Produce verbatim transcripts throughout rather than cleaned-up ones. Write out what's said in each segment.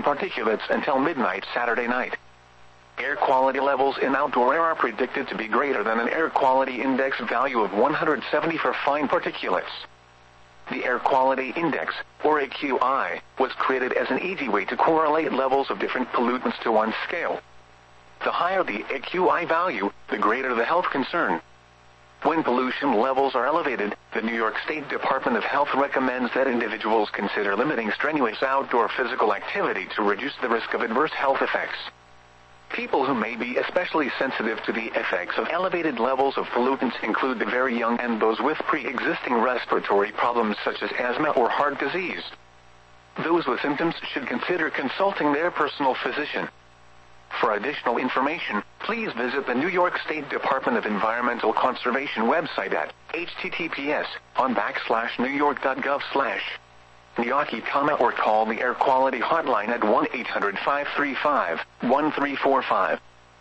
particulates until midnight Saturday night. Air quality levels in outdoor air are predicted to be greater than an air quality index value of one hundred seventy for fine particulates. The Air Quality Index, or A Q I, was created as an easy way to correlate levels of different pollutants to one scale. The higher the A Q I value, the greater the health concern. When pollution levels are elevated, the New York State Department of Health recommends that individuals consider limiting strenuous outdoor physical activity to reduce the risk of adverse health effects. People who may be especially sensitive to the effects of elevated levels of pollutants include the very young and those with pre-existing respiratory problems such as asthma or heart disease. Those with symptoms should consider consulting their personal physician. For additional information, please visit the New York State Department of Environmental Conservation website at h t t p s on backslash new york dot gov slash Niyaki, or call the Air Quality Hotline at one eight hundred five three five one three four five.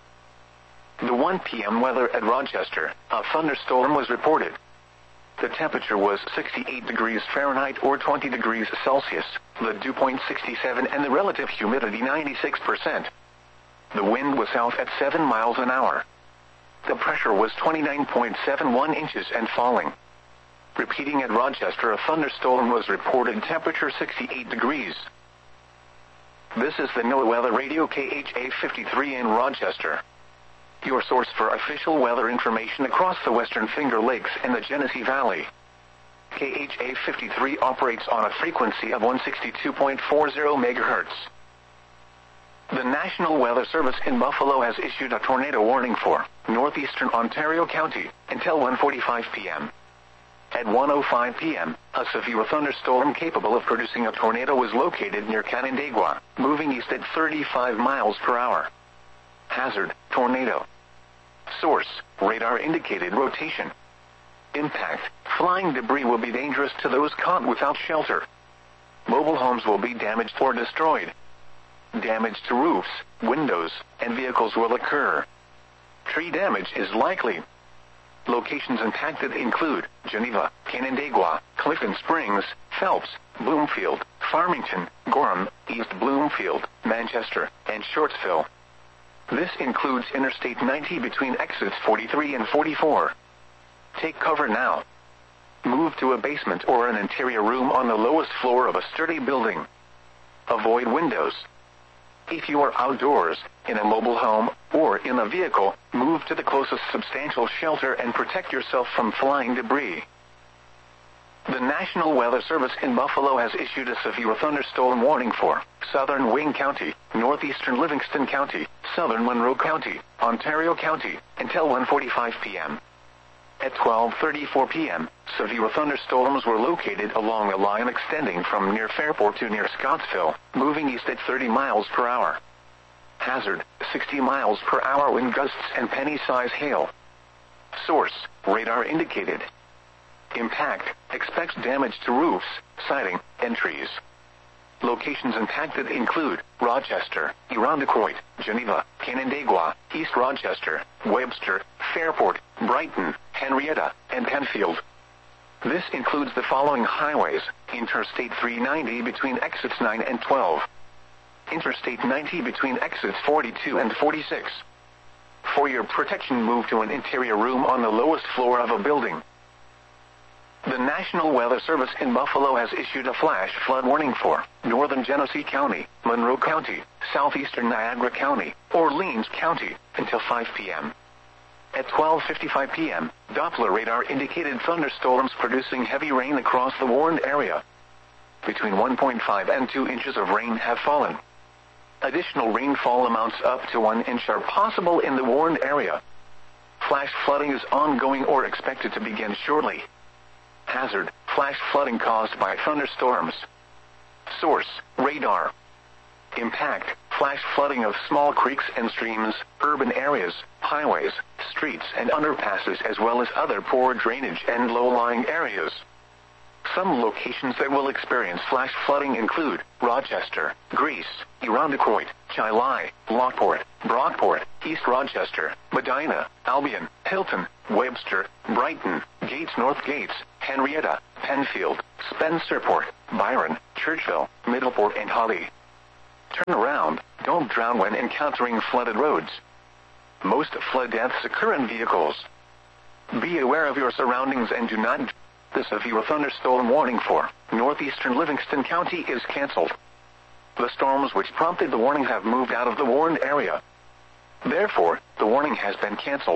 The one p m weather at Rochester, a thunderstorm was reported. The temperature was sixty-eight degrees Fahrenheit or twenty degrees Celsius, the dew point sixty-seven and the relative humidity ninety-six percent. The wind was south at seven miles an hour. The pressure was twenty-nine point seven one inches and falling. Repeating at Rochester, a thunderstorm was reported, temperature sixty-eight degrees. This is the NOAA Weather Radio K H A fifty-three in Rochester, your source for official weather information across the Western Finger Lakes and the Genesee Valley. K H A fifty-three operates on a frequency of one sixty-two point four zero megahertz. The National Weather Service in Buffalo has issued a tornado warning for northeastern Ontario County until one forty-five p m At one oh five p m, a severe thunderstorm capable of producing a tornado was located near Canandaigua, moving east at thirty-five miles per hour. Hazard, tornado. Source, radar indicated rotation. Impact, flying debris will be dangerous to those caught without shelter. Mobile homes will be damaged or destroyed. Damage to roofs, windows, and vehicles will occur. Tree damage is likely. Locations impacted include Geneva, Canandaigua, Clifton Springs, Phelps, Bloomfield, Farmington, Gorham, East Bloomfield, Manchester, and Shortsville. This includes Interstate ninety between exits forty-three and forty-four. Take cover now. Move to a basement or an interior room on the lowest floor of a sturdy building. Avoid windows. If you are outdoors, in a mobile home, or in a vehicle, move to the closest substantial shelter and protect yourself from flying debris. The National Weather Service in Buffalo has issued a severe thunderstorm warning for southern Wayne County, northeastern Livingston County, southern Monroe County, Ontario County, until one forty-five p m At twelve thirty-four p m, severe thunderstorms were located along a line extending from near Fairport to near Scottsville, moving east at thirty miles per hour. Hazard, sixty miles per hour wind gusts and penny-size hail. Source, radar indicated. Impact, expects damage to roofs, siding, and trees. Locations impacted include Rochester, Irondequoit, Geneva, Canandaigua, East Rochester, Webster, Fairport, Brighton, Henrietta, and Penfield. This includes the following highways: Interstate three ninety between exits nine and twelve. Interstate ninety between exits forty-two and forty-six. For your protection, move to an interior room on the lowest floor of a building. The National Weather Service in Buffalo has issued a flash flood warning for northern Genesee County, Monroe County, southeastern Niagara County, Orleans County, until five p m At twelve fifty-five p m, Doppler radar indicated thunderstorms producing heavy rain across the warned area. Between one point five and two inches of rain have fallen. Additional rainfall amounts up to one inch are possible in the warned area. Flash flooding is ongoing or expected to begin shortly. Hazard, flash flooding caused by thunderstorms. Source, radar. Impact, flash flooding of small creeks and streams, urban areas, highways, streets and underpasses, as well as other poor drainage and low-lying areas. Some locations that will experience flash flooding include Rochester, Greece, Irondequoit, Chilai, Lockport, Brockport, East Rochester, Medina, Albion, Hilton, Webster, Brighton, Gates North Gates, Henrietta, Penfield, Spencerport, Byron, Churchville, Middleport, and Holly. Turn around. Don't drown when encountering flooded roads. Most flood deaths occur in vehicles. Be aware of your surroundings and do not. The severe thunderstorm warning for northeastern Livingston County is canceled. The storms which prompted the warning have moved out of the warned area. Therefore, the warning has been canceled.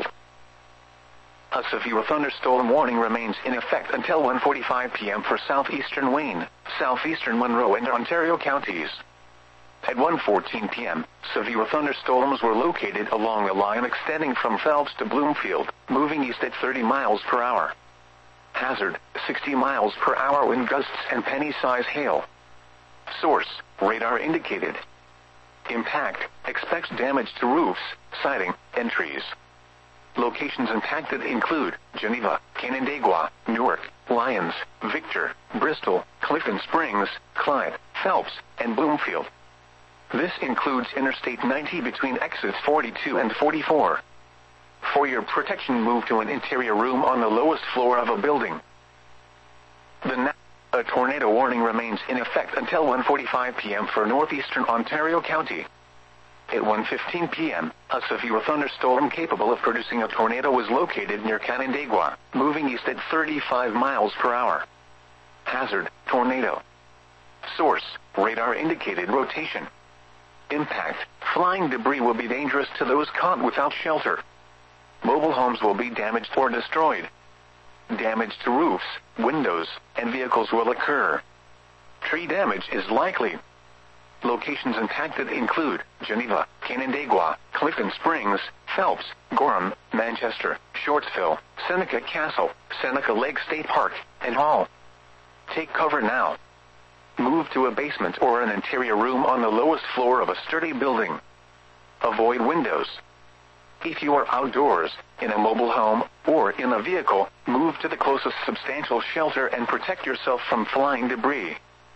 A severe thunderstorm warning remains in effect until one forty-five p m for southeastern Wayne, southeastern Monroe and Ontario counties. At one fourteen p m, severe thunderstorms were located along the line extending from Phelps to Bloomfield, moving east at thirty miles per hour. Hazard, sixty miles per hour wind gusts and penny-size hail. Source, radar indicated. Impact, expects damage to roofs, siding, and trees. Locations impacted include Geneva, Canandaigua, Newark, Lyons, Victor, Bristol, Clifton Springs, Clyde, Phelps, and Bloomfield. This includes Interstate ninety between exits forty-two and forty-four. For your protection, move to an interior room on the lowest floor of a building. The na- a tornado warning remains in effect until one forty-five p m for northeastern Ontario County. At one fifteen p m, a severe thunderstorm capable of producing a tornado was located near Canandaigua, moving east at thirty-five miles per hour. Hazard, tornado. Source, radar indicated rotation. Impact, flying debris will be dangerous to those caught without shelter. Mobile homes will be damaged or destroyed. Damage to roofs, windows, and vehicles will occur. Tree damage is likely. Locations impacted include Geneva, Canandaigua, Clifton Springs, Phelps, Gorham, Manchester, Shortsville, Seneca Castle, Seneca Lake State Park, and Hall. Take cover now. Move to a basement or an interior room on the lowest floor of a sturdy building. Avoid windows. If you are outdoors, in a mobile home, or in a vehicle, move to the closest substantial shelter and protect yourself from flying debris.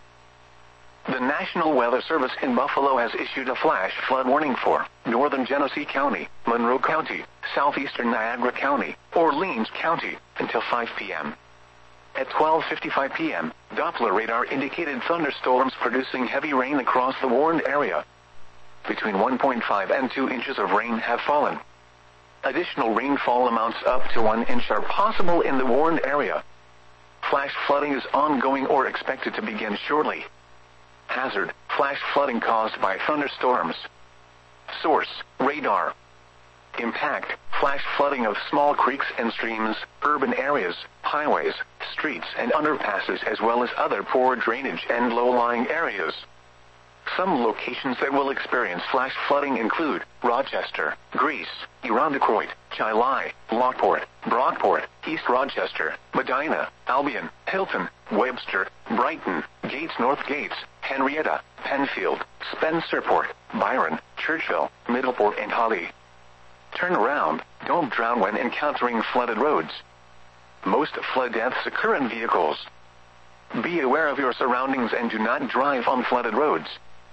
The National Weather Service in Buffalo has issued a flash flood warning for northern Genesee County, Monroe County, southeastern Niagara County, Orleans County, until five p m At twelve fifty-five p m, Doppler radar indicated thunderstorms producing heavy rain across the warned area. Between one point five and two inches of rain have fallen. Additional rainfall amounts up to one inch are possible in the warned area. Flash flooding is ongoing or expected to begin shortly. Hazard, flash flooding caused by thunderstorms. Source, radar. Impact, flash flooding of small creeks and streams, urban areas, highways, streets and underpasses as well as other poor drainage and low-lying areas. Some locations that will experience flash flooding include Rochester, Greece, Irondequoit, Chilai, Lockport, Brockport, East Rochester, Medina, Albion, Hilton, Webster, Brighton, Gates North Gates, Henrietta, Penfield, Spencerport, Byron, Churchville, Middleport and Holly. Turn around, don't drown when encountering flooded roads. Most flood deaths occur in vehicles. Be aware of your surroundings and do not drive on flooded roads.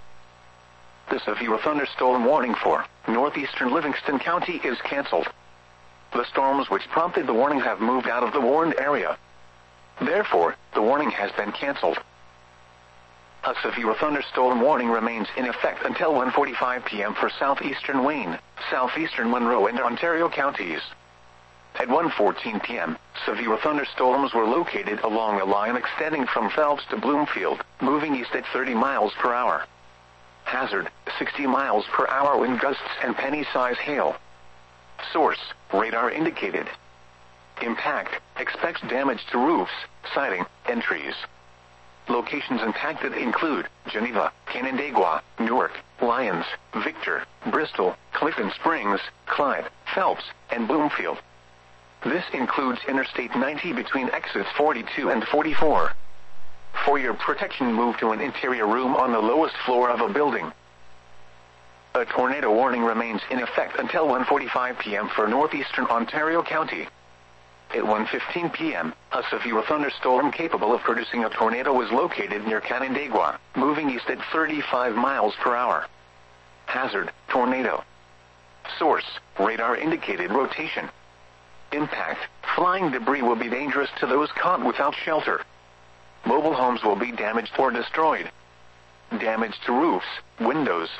The severe thunderstorm warning for northeastern Livingston County is canceled. The storms which prompted the warning have moved out of the warned area. Therefore, the warning has been canceled. A severe thunderstorm warning remains in effect until one forty-five p m for southeastern Wayne, southeastern Monroe and Ontario counties. At one fourteen p m, severe thunderstorms were located along a line extending from Phelps to Bloomfield, moving east at thirty miles per hour. Hazard, sixty miles per hour wind gusts and penny-size hail. Source, radar indicated. Impact, expects damage to roofs, siding, and trees. Locations impacted include Geneva, Canandaigua, Newark, Lyons, Victor, Bristol, Clifton Springs, Clyde, Phelps, and Bloomfield. This includes Interstate ninety between exits forty-two and forty-four. For your protection, move to an interior room on the lowest floor of a building. A tornado warning remains in effect until one forty-five p m for northeastern Ontario County. At one fifteen p m, a severe thunderstorm capable of producing a tornado was located near Canandaigua, moving east at thirty-five miles per hour. Hazard, tornado. Source, radar indicated rotation. Impact, flying debris will be dangerous to those caught without shelter. Mobile homes will be damaged or destroyed. damage to roofs, windows,